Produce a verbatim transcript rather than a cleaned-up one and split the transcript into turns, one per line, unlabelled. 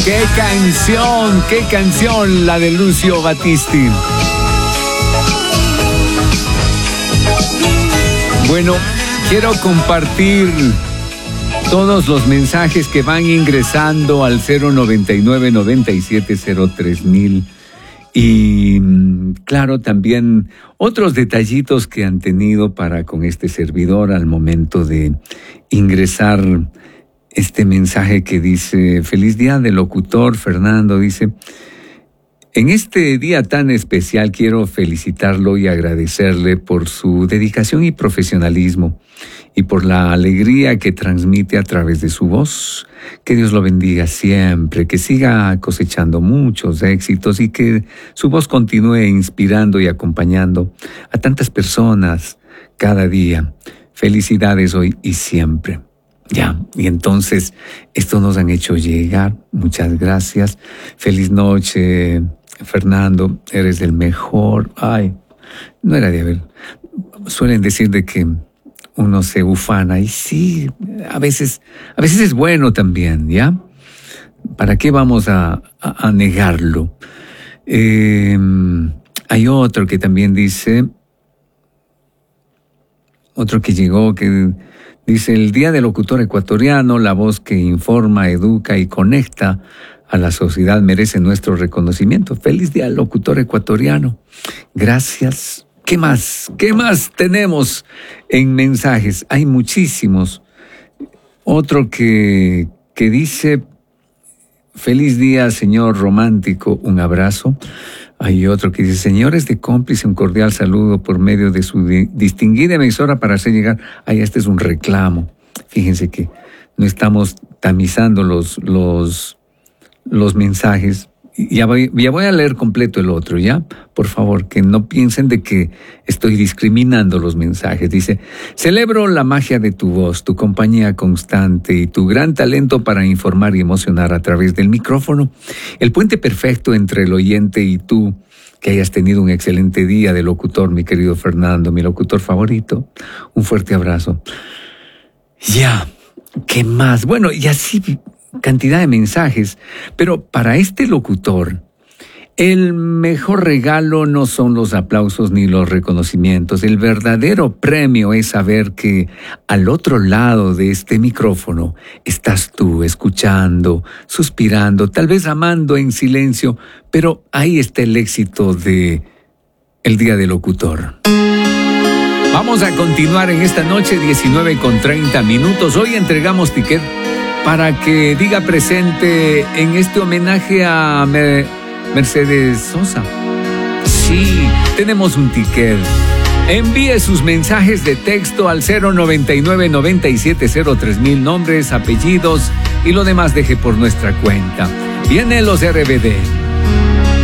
¡Qué canción! ¡Qué canción! La de Lucio Battisti. Bueno, quiero compartir todos los mensajes que van ingresando al cero noventa y nueve, noventa y siete, cero tres mil. Y claro, también otros detallitos que han tenido para con este servidor al momento de ingresar este mensaje que dice: feliz día del locutor Fernando. Dice: en este día tan especial quiero felicitarlo y agradecerle por su dedicación y profesionalismo y por la alegría que transmite a través de su voz. Que Dios lo bendiga siempre, que siga cosechando muchos éxitos y que su voz continúe inspirando y acompañando a tantas personas cada día. Felicidades hoy y siempre. Ya, y entonces esto nos han hecho llegar. Muchas gracias. Feliz noche, Fernando. Eres el mejor. Ay, no era de haber. Suelen decir de que uno se ufana, y sí, a veces, a veces es bueno también, ¿ya? ¿Para qué vamos a, a, a negarlo? Eh, hay otro que también dice, otro que llegó que dice: el Día del Locutor Ecuatoriano, la voz que informa, educa y conecta a la sociedad merece nuestro reconocimiento. Feliz Día del Locutor Ecuatoriano. Gracias. ¿Qué más? ¿Qué más tenemos en mensajes? Hay muchísimos. Otro que, que dice: feliz día, señor romántico, un abrazo. Hay otro que dice: señores de Cómplice, un cordial saludo por medio de su di- distinguida emisora para hacer llegar. Ay, este es un reclamo. Fíjense que no estamos tamizando los, los, los mensajes. Ya voy, ya voy a leer completo el otro, ¿ya? Por favor, que no piensen de que estoy discriminando los mensajes. Dice: celebro la magia de tu voz, tu compañía constante y tu gran talento para informar y emocionar a través del micrófono. El puente perfecto entre el oyente y tú. Que hayas tenido un excelente día de locutor, mi querido Fernando, mi locutor favorito. Un fuerte abrazo. Ya, ¿qué más? Bueno, y así cantidad de mensajes, pero para este locutor, el mejor regalo no son los aplausos ni los reconocimientos. El verdadero premio es saber que al otro lado de este micrófono estás tú, escuchando, suspirando, tal vez amando en silencio, pero ahí está el éxito de el Día del Locutor. Vamos a continuar en esta noche, diecinueve con treinta minutos. Hoy entregamos ticket para que diga presente en este homenaje a Mer- Mercedes Sosa. Sí, tenemos un ticket. Envíe sus mensajes de texto al cero noventa y nueve, noventa y siete, cero tres mil, nombres, apellidos y lo demás deje por nuestra cuenta. Vienen los R B D.